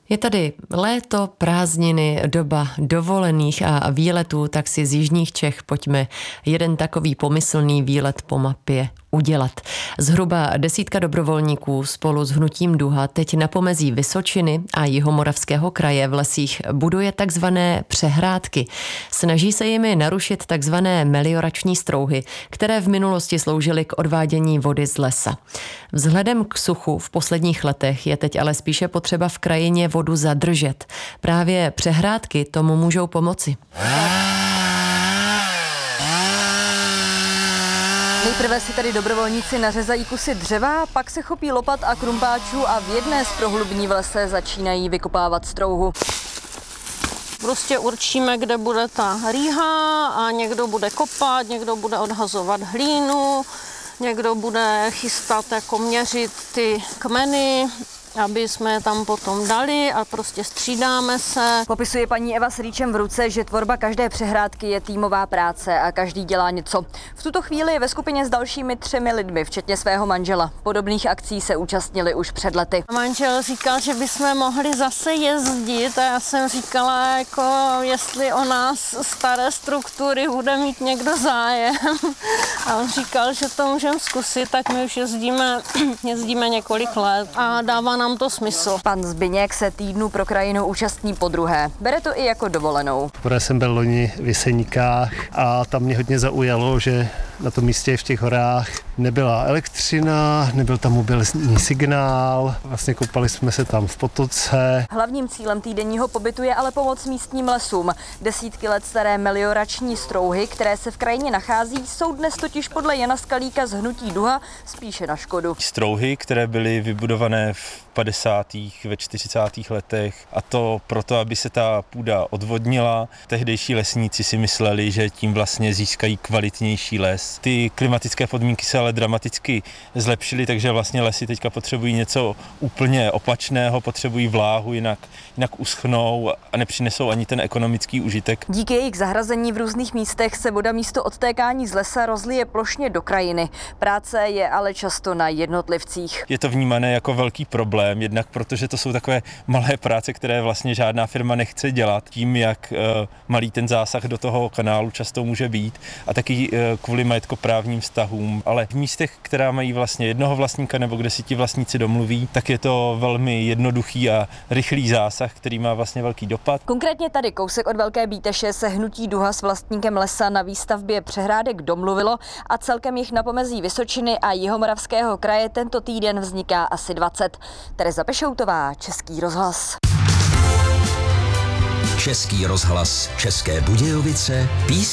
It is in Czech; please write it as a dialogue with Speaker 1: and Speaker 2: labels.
Speaker 1: Je tady léto, prázdniny, doba dovolených a výletů, tak si z jižních Čech pojďme jeden takový pomyslný výlet po mapě udělat. Zhruba 10 dobrovolníků spolu s hnutím Duha teď na pomezí Vysočiny a Jihomoravského kraje v lesích buduje takzvané přehrádky. Snaží se jimi narušit takzvané meliorační strouhy, které v minulosti sloužily k odvádění vody z lesa. Vzhledem k suchu v posledních letech je teď ale spíše potřeba v krajině vodu zadržet. Právě přehrádky tomu můžou pomoci.
Speaker 2: Nejprve si tady dobrovolníci nařezají kusy dřeva, pak se chopí lopat a krumpáčů a v jedné z prohlubní v lese začínají vykopávat strouhu.
Speaker 3: Prostě určíme, kde bude ta rýha a někdo bude kopat, někdo bude odhazovat hlínu, někdo bude chystat, jako měřit ty kmeny, aby jsme je tam potom dali a prostě střídáme se.
Speaker 2: Popisuje paní Eva s rýčem v ruce, že tvorba každé přehrádky je týmová práce a každý dělá něco. V tuto chvíli je ve skupině s dalšími 3 lidmi, včetně svého manžela. Podobných akcí se účastnili už před lety.
Speaker 3: Manžel říkal, že bychom mohli zase jezdit a já jsem říkala, jako jestli o nás staré struktury bude mít někdo zájem. A on říkal, že to můžeme zkusit, tak my už jezdíme několik let a dává nám to smysl.
Speaker 2: Pan Zbyněk se týdnu pro krajinu účastní podruhé. Bere to i jako dovolenou.
Speaker 4: Poprvé jsem byl loni v Jeseníkách a tam mě hodně zaujalo, že na tom místě v těch horách nebyla elektřina, nebyl tam mobilní signál, vlastně koupali jsme se tam v potoce.
Speaker 2: Hlavním cílem týdenního pobytu je ale pomoc místním lesům. Desítky let staré meliorační strouhy, které se v krajině nachází, jsou dnes totiž podle Jana Skalíka z hnutí Duha spíše na škodu.
Speaker 5: Strouhy, které byly vybudované v 50. ve 40. letech, a to proto, aby se ta půda odvodnila. Tehdejší lesníci si mysleli, že tím vlastně získají kvalitnější les. Ty klimatické podmínky se ale dramaticky zlepšily, takže vlastně lesy teďka potřebují něco úplně opačného, potřebují vláhu, jinak uschnou a nepřinesou ani ten ekonomický užitek.
Speaker 2: Díky jejich zahrazení v různých místech se voda místo odtékání z lesa rozlije plošně do krajiny. Práce je ale často na jednotlivcích.
Speaker 5: Je to vnímané jako velký problém, jednak protože to jsou takové malé práce, které vlastně žádná firma nechce dělat, tím, jak malý ten zásah do toho kanálu často může být, a taky kvůli majetkoprávním vztahům. Ale v místech, která mají vlastně jednoho vlastníka nebo kde si ti vlastníci domluví, tak je to velmi jednoduchý a rychlý zásah, který má vlastně velký dopad.
Speaker 2: Konkrétně tady kousek od Velké Bíteše se hnutí Duha s vlastníkem lesa na výstavbě přehrádek domluvilo a celkem jich na pomezí Vysočiny a Jihomoravského kraje tento týden vzniká asi 20. Tereza Pešoutová, Český rozhlas.
Speaker 6: Český rozhlas České Budějovice,